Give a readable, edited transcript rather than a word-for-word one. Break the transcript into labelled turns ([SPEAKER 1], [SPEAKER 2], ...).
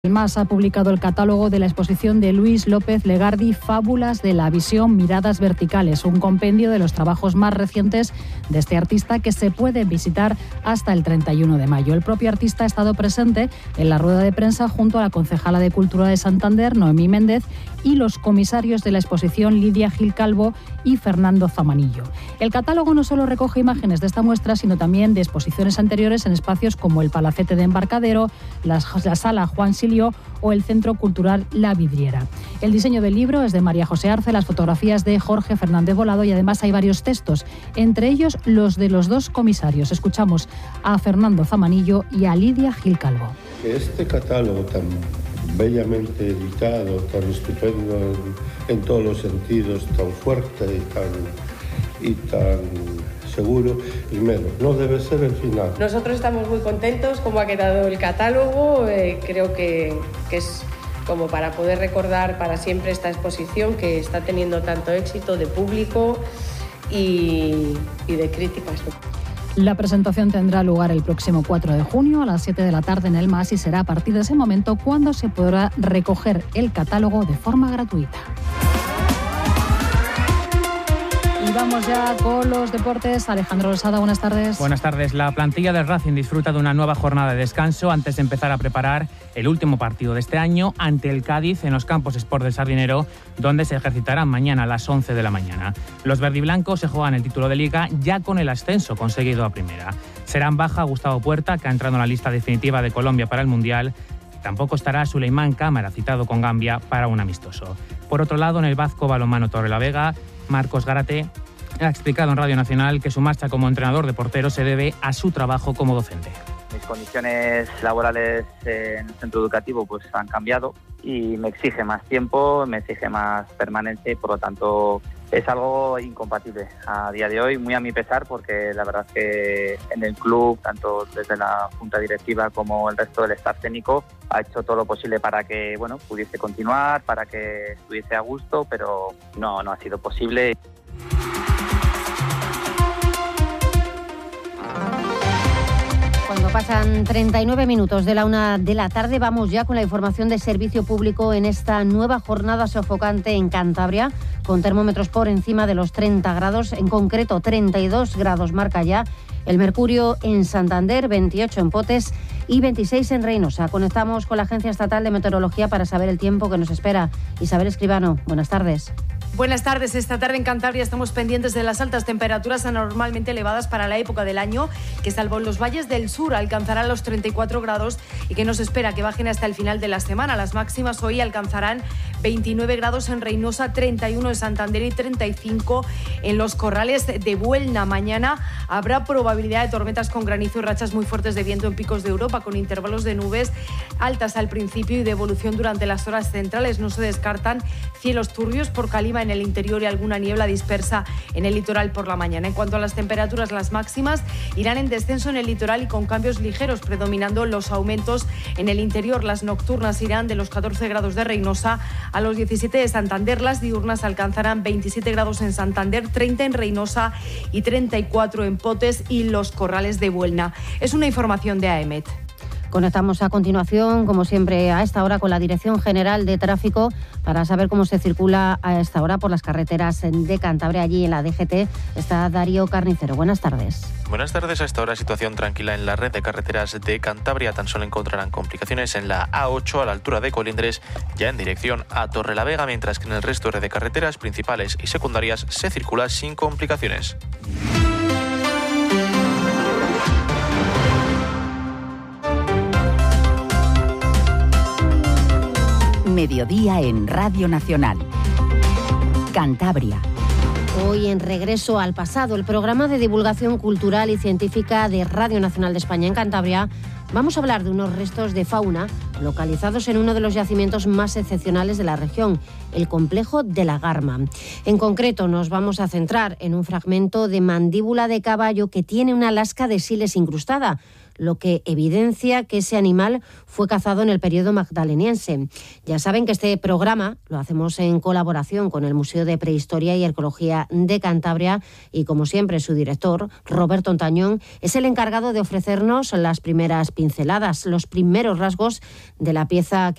[SPEAKER 1] El MAS ha publicado el catálogo de la exposición de Luis López Legardi, Fábulas de la visión, miradas verticales, un compendio de los trabajos más recientes de este artista que se puede visitar hasta el 31 de mayo. El propio artista ha estado presente en la rueda de prensa junto a la concejala de Cultura de Santander, Noemí Méndez, y los comisarios de la exposición, Lidia Gil Calvo y Fernando Zamanillo. El catálogo no solo recoge imágenes de esta muestra, sino también de exposiciones anteriores en espacios como el Palacete de Embarcadero, la Sala Juan Silio o el Centro Cultural La Vidriera. El diseño del libro es de María José Arce, las fotografías de Jorge Fernández Volado y además hay varios textos, entre ellos los de los dos comisarios. Escuchamos a Fernando Zamanillo y a Lidia Gil Calvo.
[SPEAKER 2] Este catálogo tan bellamente editado, tan estupendo en todos los sentidos, tan fuerte y tan seguro, primero, no debe ser el final.
[SPEAKER 3] Nosotros estamos muy contentos como ha quedado el catálogo, creo que es como para poder recordar para siempre esta exposición que está teniendo tanto éxito de público y de críticas.
[SPEAKER 1] La presentación tendrá lugar el próximo 4 de junio a las 7 de la tarde en el MAS y será a partir de ese momento cuando se podrá recoger el catálogo de forma gratuita. Y vamos ya con los deportes. Alejandro Losada, buenas tardes.
[SPEAKER 4] Buenas tardes. La plantilla del Racing disfruta de una nueva jornada de descanso antes de empezar a preparar el último partido de este año ante el Cádiz en los Campos Sport del Sardinero, donde se ejercitarán mañana a las 11 de la mañana. Los verdiblancos se juegan el título de Liga ya con el ascenso conseguido a Primera. Serán baja Gustavo Puerta, que ha entrado en la lista definitiva de Colombia para el Mundial. Tampoco estará Suleimán Cámara, citado con Gambia para un amistoso. Por otro lado, en el Vasco Balonmano Torrelavega, Marcos Gárate ha explicado en Radio Nacional que su marcha como entrenador de porteros se debe a su trabajo como docente.
[SPEAKER 5] Mis condiciones laborales en el centro educativo pues han cambiado y me exige más tiempo, me exige más permanencia y por lo tanto es algo incompatible a día de hoy, muy a mi pesar, porque la verdad es que en el club, tanto desde la junta directiva como el resto del staff técnico, ha hecho todo lo posible para que pudiese continuar, para que estuviese a gusto, pero no ha sido posible.
[SPEAKER 6] Cuando pasan 39 minutos de la 1 de la tarde, vamos ya con la información de servicio público en esta nueva jornada sofocante en Cantabria, con termómetros por encima de los 30 grados, en concreto 32 grados marca ya el mercurio en Santander, 28 en Potes y 26 en Reynosa. Conectamos con la Agencia Estatal de Meteorología para saber el tiempo que nos espera. Isabel Escribano, buenas tardes.
[SPEAKER 7] Buenas tardes. Esta tarde en Cantabria estamos pendientes de las altas temperaturas anormalmente elevadas para la época del año, que salvo en los valles del sur alcanzarán los 34 grados y que nos espera que bajen hasta el final de la semana. Las máximas hoy alcanzarán 29 grados en Reynosa, 31 en Santander y 35 en los Corrales de Buelna. Mañana habrá probabilidad de tormentas con granizo y rachas muy fuertes de viento en picos de Europa, con intervalos de nubes altas al principio y de evolución durante las horas centrales. No se descartan cielos turbios por calima en el interior y alguna niebla dispersa en el litoral por la mañana. En cuanto a las temperaturas, las máximas irán en descenso en el litoral y con cambios ligeros, predominando los aumentos en el interior. Las nocturnas irán de los 14 grados de Reynosa a los 17 de Santander. Las diurnas alcanzarán 27 grados en Santander, 30 en Reynosa y 34 en Potes y los Corrales de Buelna. Es una información de AEMET.
[SPEAKER 6] Conectamos a continuación, como siempre, a esta hora con la Dirección General de Tráfico para saber cómo se circula a esta hora por las carreteras de Cantabria. Allí en la DGT está Darío Carnicero. Buenas tardes.
[SPEAKER 8] Buenas tardes. A esta hora situación tranquila en la red de carreteras de Cantabria. Tan solo encontrarán complicaciones en la A8 a la altura de Colindres, ya en dirección a Torrelavega, mientras que en el resto de carreteras principales y secundarias se circula sin complicaciones.
[SPEAKER 9] Mediodía en Radio Nacional. Cantabria.
[SPEAKER 6] Hoy en Regreso al Pasado, el programa de divulgación cultural y científica de Radio Nacional de España en Cantabria, vamos a hablar de unos restos de fauna localizados en uno de los yacimientos más excepcionales de la región, el complejo de la Garma. En concreto, nos vamos a centrar en un fragmento de mandíbula de caballo que tiene una lasca de siles incrustada, lo que evidencia que ese animal fue cazado en el periodo magdaleniense. Ya saben que este programa lo hacemos en colaboración con el Museo de Prehistoria y Arqueología de Cantabria y, como siempre, su director, Roberto Ontañón, es el encargado de ofrecernos las primeras pinceladas, los primeros rasgos de la pieza que